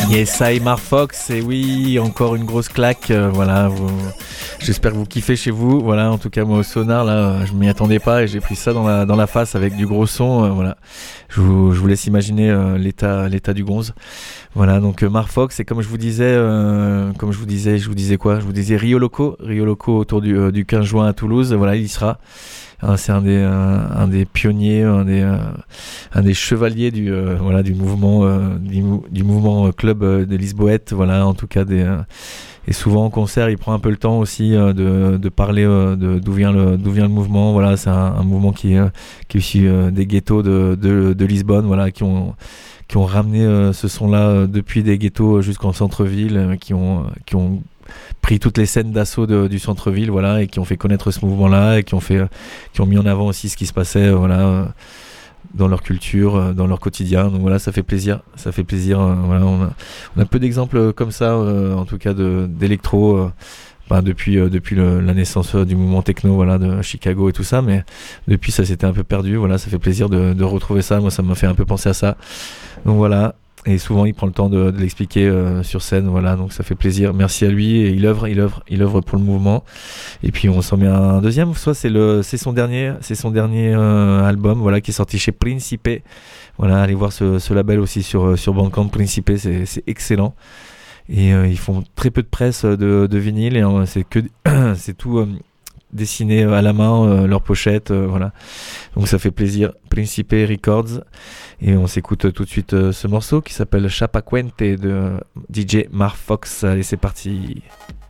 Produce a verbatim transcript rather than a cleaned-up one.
Yes, I Marfox, et oui, encore une grosse claque, euh, voilà, vous, j'espère que vous kiffez chez vous, voilà, en tout cas moi au sonar, là, je m'y attendais pas et j'ai pris ça dans la, dans la face avec du gros son, euh, voilà, je vous, je vous laisse imaginer euh, l'état, l'état du gonze, voilà, donc euh, Marfox, et comme je vous disais, euh, comme je vous disais, je vous disais quoi, je vous disais Rio Loco, Rio Loco autour du, euh, du quinze juin à Toulouse, voilà, il y sera. Hein, c'est un des euh, un des pionniers, un des euh, un des chevaliers du euh, voilà du mouvement euh, du, du mouvement club euh, de Lisboète, voilà, en tout cas des euh, et souvent en concert il prend un peu le temps aussi euh, de de parler euh, de d'où vient le d'où vient le mouvement, voilà, c'est un, un mouvement qui euh, qui est issu euh, des ghettos de, de de Lisbonne, voilà, qui ont qui ont ramené euh, ce son-là euh, depuis des ghettos jusqu'en centre-ville, euh, qui ont qui ont pris toutes les scènes d'assaut de, du centre-ville, voilà, et qui ont fait connaître ce mouvement-là et qui ont fait, euh, qui ont mis en avant aussi ce qui se passait, euh, voilà, euh, dans leur culture, euh, dans leur quotidien. Donc voilà, ça fait plaisir, ça fait plaisir. Euh, voilà, on a, on a peu d'exemples comme ça, euh, en tout cas de d'électro. Euh, bah, depuis euh, depuis le, la naissance euh, du mouvement techno, voilà, de Chicago et tout ça, mais depuis ça s'était un peu perdu. Voilà, ça fait plaisir de, de retrouver ça. Moi, ça m'a fait un peu penser à ça. Donc voilà. Et souvent il prend le temps de, de l'expliquer euh, sur scène, voilà, donc ça fait plaisir. Merci à lui, et il œuvre, il œuvre, il œuvre pour le mouvement. Et puis on s'en met un deuxième, soit c'est le, c'est son dernier, c'est son dernier euh, album, voilà, qui est sorti chez Principe. Voilà, allez voir ce, ce label aussi sur sur Bandcamp. Principe, c'est, c'est excellent. Et euh, ils font très peu de presse de, de vinyle, et euh, c'est que c'est tout. Euh, dessiné à la main, euh, leur pochette, euh, voilà. Donc ça fait plaisir. Principe Records. Et on s'écoute tout de suite euh, ce morceau qui s'appelle Chapacuente de D J Marfox. Allez, c'est parti.